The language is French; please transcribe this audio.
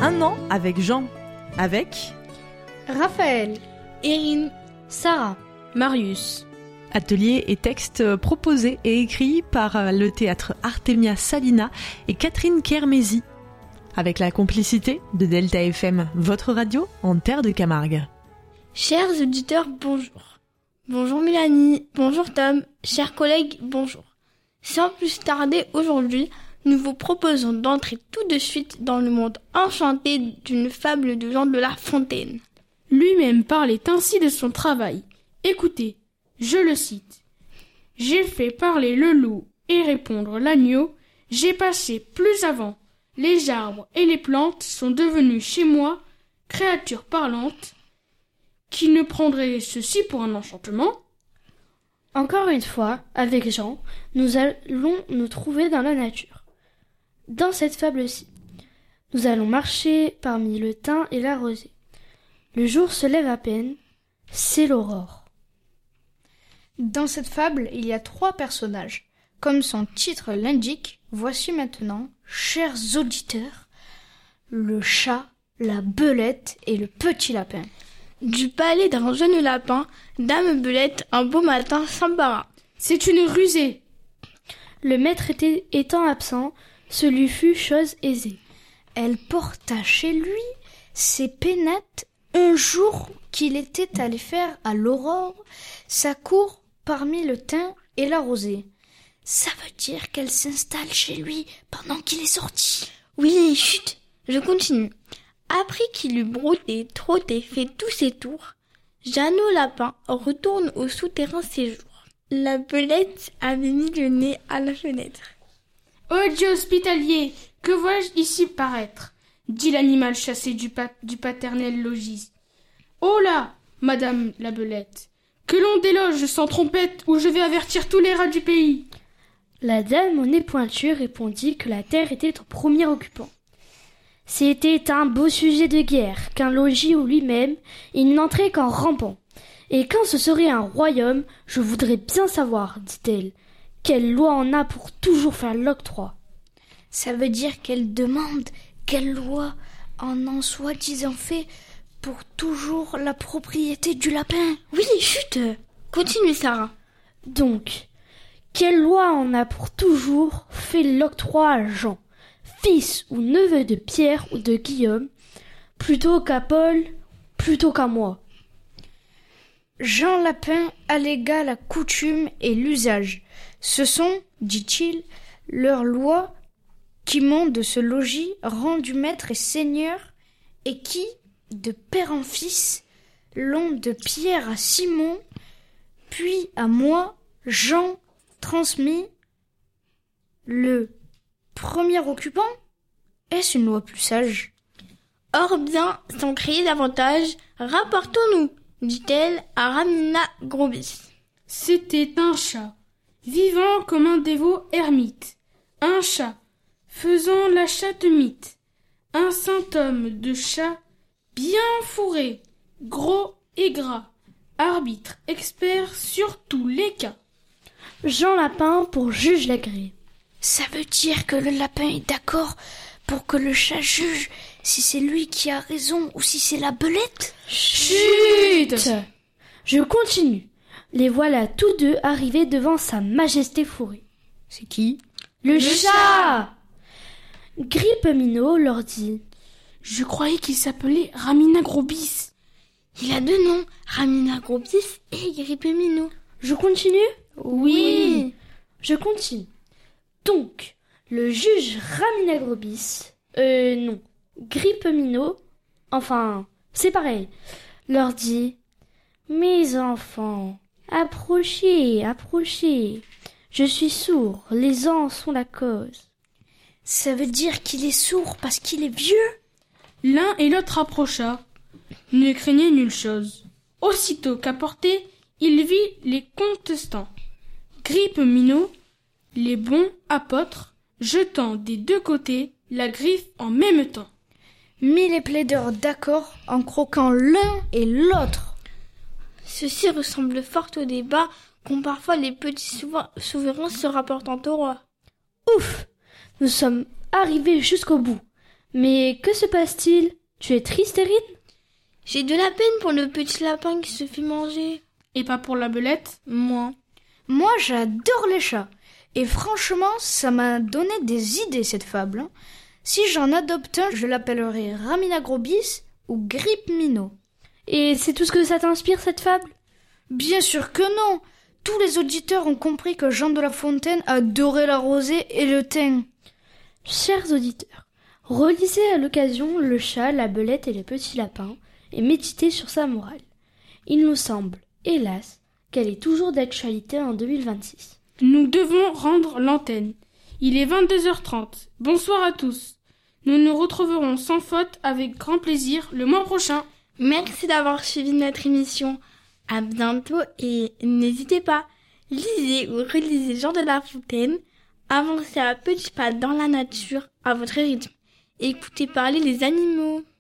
Un an avec Jean. Avec Raphaël, Erin, Sarah, Marius. Atelier et texte proposés et écrits par le théâtre Artemia Salina et Catherine Kermézy. Avec la complicité de Delta FM, votre radio en terre de Camargue. Chers auditeurs, bonjour. Bonjour Mélanie, bonjour Tom, chers collègues, bonjour. Sans plus tarder aujourd'hui, nous vous proposons d'entrer tout de suite dans le monde enchanté d'une fable de Jean de La Fontaine. Lui-même parlait ainsi de son travail. Écoutez, je le cite. « J'ai fait parler le loup et répondre l'agneau, j'ai passé plus avant. Les arbres et les plantes sont devenus chez moi créatures parlantes. Qui ne prendrait ceci pour un enchantement ?» Encore une fois, avec Jean, nous allons nous trouver dans la nature. Dans cette fable-ci, nous allons marcher parmi le thym et la rosée. Le jour se lève à peine, c'est l'aurore. Dans cette fable, il y a 3 personnages. Comme son titre l'indique, voici maintenant, chers auditeurs, le chat, la belette et le petit lapin. Du palais d'un jeune lapin, Dame Belette, un beau matin, s'empara. « C'est une rusée !» Le maître étant absent, ce lui fut chose aisée. Elle porta chez lui ses pénates un jour qu'il était allé faire à l'aurore sa cour parmi le thym et la rosée. Ça veut dire qu'elle s'installe chez lui pendant qu'il est sorti. Oui, chut, je continue. Après qu'il eut brouté, trotté, fait tous ses tours, Jeannot Lapin retourne au souterrain séjour. La belette avait mis le nez à la fenêtre. « Ô Dieu hospitalier, que vois-je ici paraître ?» dit l'animal chassé du paternel logis. « Oh là, madame la belette, que l'on déloge sans trompette ou je vais avertir tous les rats du pays. » La dame au nez pointu répondit que la terre était au premier occupant. C'était un beau sujet de guerre, qu'un logis où lui-même, il n'entrait qu'en rampant. Et quand ce serait un royaume, je voudrais bien savoir, dit-elle, quelle loi en a pour toujours faire l'octroi. Ça veut dire qu'elle demande quelle loi en soi-disant fait pour toujours la propriété du lapin. Oui, chut, continue Sarah. Donc, quelle loi en a pour toujours fait l'octroi à Jean, fils ou neveu de Pierre ou de Guillaume, plutôt qu'à Paul, plutôt qu'à moi. Jean Lapin allégua la coutume et l'usage. Ce sont, dit-il, leurs lois qui m'ont de ce logis rendu maître et seigneur et qui, de père en fils, l'ont de Pierre à Simon, puis à moi, Jean, transmis le premier occupant. Est-ce une loi plus sage? Or bien, sans crier davantage, rapportons-nous, dit-elle à Ramina Grobis. C'était un chat, vivant comme un dévot ermite, un chat, faisant la chatte-mythe, un saint homme de chat, bien fourré, gros et gras, arbitre expert sur tous les cas. Jean Lapin pour juge l'agréé. Ça veut dire que le lapin est d'accord pour que le chat juge si c'est lui qui a raison ou si c'est la belette? Chut! Je continue. Les voilà tous deux arrivés devant sa majesté fourrée. C'est qui? Le chat! Grippeminot leur dit: « Je croyais qu'il s'appelait Ramina Grobis. » Il a 2 noms, Ramina Grobis et Grippeminot. Je continue? Oui. Je continue. Donc, le juge Ramina Grobis, non, Grippeminot, enfin, c'est pareil, leur dit: « Mes enfants, approchez, approchez. Je suis sourd, les ans sont la cause. » Ça veut dire qu'il est sourd parce qu'il est vieux? L'un et l'autre approcha, ne craignait nulle chose. Aussitôt qu'à portée, il vit les contestants. Grippeminot, les bons apôtres, jetant des 2 côtés la griffe en même temps. Mit les plaideurs d'accord en croquant l'un et l'autre. Ceci ressemble fort au débat qu'ont parfois les petits souverains se rapportant au roi. Ouf! Nous sommes arrivés jusqu'au bout. Mais que se passe-t-il? Tu es triste, Erin? J'ai de la peine pour le petit lapin qui se fait manger. Et pas pour la belette? Moi. Moi, j'adore les chats. Et franchement, ça m'a donné des idées, cette fable. Hein. Si j'en adopte un, je l'appellerai Raminagrobis ou Grippe-Minot. Et c'est tout ce que ça t'inspire, cette fable? Bien sûr que non. Tous les auditeurs ont compris que Jean de La Fontaine adorait la rosée et le thym. Chers auditeurs, relisez à l'occasion Le chat, la belette et le petit lapin et méditez sur sa morale. Il nous semble, hélas, qu'elle est toujours d'actualité en 2026. Nous devons rendre l'antenne. Il est 22h30. Bonsoir à tous. Nous nous retrouverons sans faute avec grand plaisir le mois prochain. Merci d'avoir suivi notre émission. À bientôt et n'hésitez pas, lisez ou relisez Jean de La Fontaine, avancez à petits pas dans la nature à votre rythme. Écoutez parler les animaux.